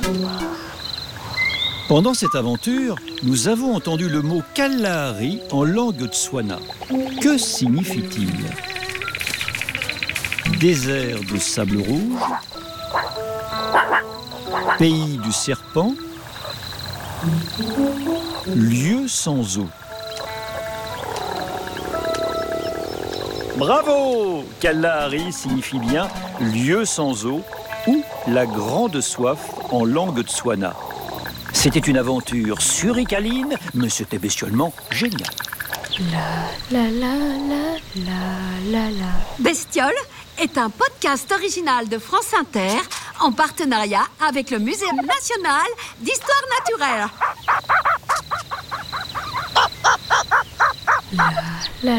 Pendant cette aventure, nous avons entendu le mot Kalahari en langue Tswana. Que signifie-t-il? Désert de sable rouge, pays du serpent, lieu sans eau. Bravo! Kalahari signifie bien lieu sans eau ou la grande soif en langue Tswana. C'était une aventure suricaline, mais c'était bestiolement génial. Bestiole est un podcast original de France Inter en partenariat avec le Muséum national d'histoire naturelle.